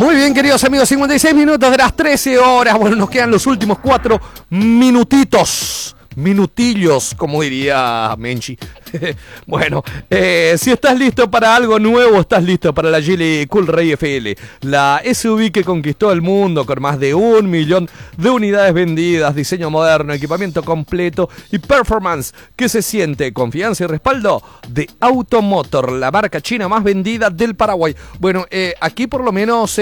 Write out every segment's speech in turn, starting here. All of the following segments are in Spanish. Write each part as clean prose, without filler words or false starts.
Muy bien, queridos amigos, 56 minutos de las 13 horas. Bueno, nos quedan los últimos 4 minutitos. Minutillos, como diría Menchi. Bueno, si estás listo para algo nuevo, estás listo para la Geely Coolray FL, la SUV que conquistó el mundo con más de 1 millón de unidades vendidas, diseño moderno, equipamiento completo y performance que se siente, confianza y respaldo de Automotor, la marca china más vendida del Paraguay. Bueno, aquí por lo menos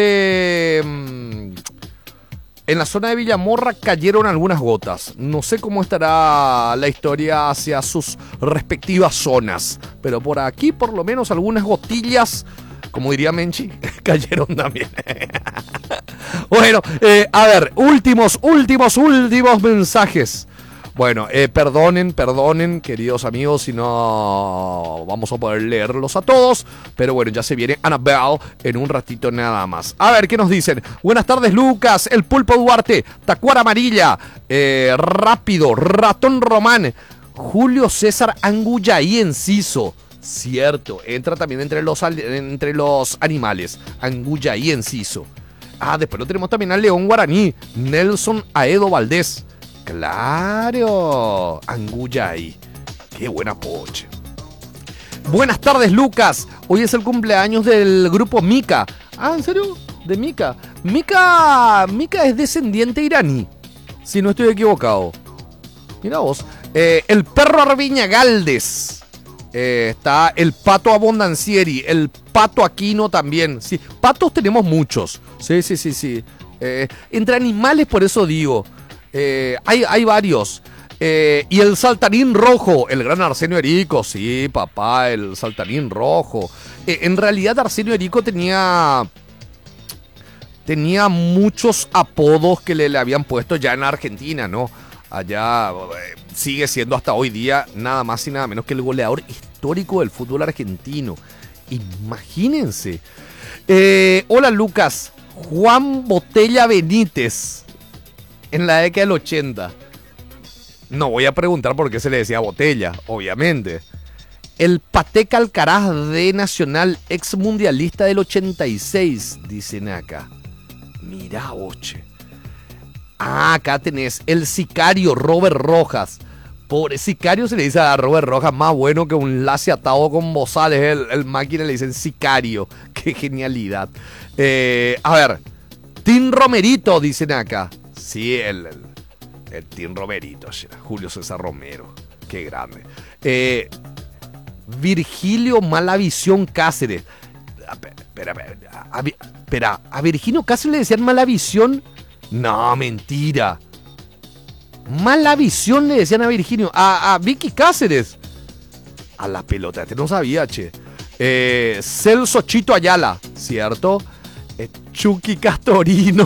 en la zona de Villamorra cayeron algunas gotas. No sé cómo estará la historia hacia sus respectivas zonas, pero por aquí por lo menos algunas gotillas, como diría Menchi, cayeron también. Bueno, a ver, últimos mensajes. Bueno, perdonen, queridos amigos, si no vamos a poder leerlos a todos. Pero bueno, ya se viene Annabelle en un ratito nada más. A ver, ¿qué nos dicen? Buenas tardes, Lucas, el Pulpo Duarte, Tacuara Amarilla, Rápido, Ratón Román, Julio César Anguyaí Enciso. Cierto, entra también entre los animales. Anguyaí Enciso. Ah, después lo tenemos también al León Guaraní, Nelson Aedo Valdés. Claro, Anguyaí. Qué buena poche. Buenas tardes, Lucas. Hoy es el cumpleaños del grupo Mika. Ah, ¿en serio? De Mika. Mika es descendiente iraní, si no estoy equivocado. Mira vos. El Perro Arviña Galdes. Está el Pato Abondancieri. El Pato Aquino también. Sí, patos tenemos muchos. Sí. Entre animales, por eso digo. Hay varios. Y el Saltarín Rojo, el gran Arsenio Erico. Sí, papá, el Saltarín Rojo. En realidad Arsenio Erico tenía muchos apodos que le habían puesto ya en Argentina, ¿no? Allá sigue siendo hasta hoy día nada más y nada menos que el goleador histórico del fútbol argentino. Imagínense. Hola, Lucas. Juan Botella Benítez. En la década del 80. No voy a preguntar por qué se le decía Botella, obviamente. El Pateca Alcaraz de Nacional, ex mundialista del 86, dicen acá. Mirá, oche. Ah, acá tenés el Sicario Robert Rojas. Pobre Sicario se le dice a Robert Rojas, más bueno que un lace atado con bozales. El máquina le dicen Sicario. Qué genialidad. A ver, Tim Romerito, dicen acá. Sí, el Tim Romerito, Julio César Romero, qué grande. Virgilio Malavisión Cáceres. Espera, ¿a Virgilio Cáceres le decían Malavisión? No, mentira. Malavisión le decían a Virgilio. A Vicky Cáceres. A la pelota, no sabía, che. Celso Chito Ayala, ¿cierto? Chucky Castorino.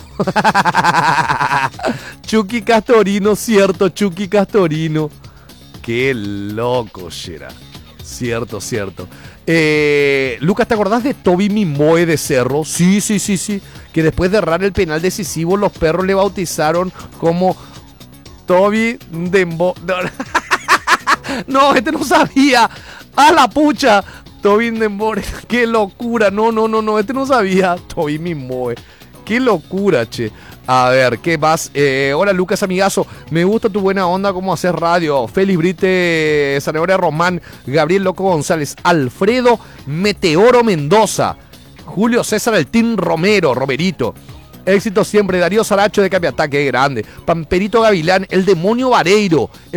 Chucky Castorino, cierto, Chucky Castorino. Qué loco, Shera. Cierto. Lucas, ¿te acordás de Toby Mimoe de Cerro? Sí. Que después de errar el penal decisivo, los perros le bautizaron como Toby Dembo. No, no sabía. ¡A la pucha! Tobin Dembore, qué locura, no, no sabía, Tobin Mimoe, qué locura, che. A ver, ¿qué más? Hola, Lucas, amigazo, me gusta tu buena onda, cómo haces radio. Félix Brite, Zanahoria Román, Gabriel Loco González, Alfredo Meteoro Mendoza, Julio César El Team Romero, Romerito. Éxito siempre, Darío Saracho de Capiatá, qué grande. Pamperito Gavilán, el Demonio Vareiro,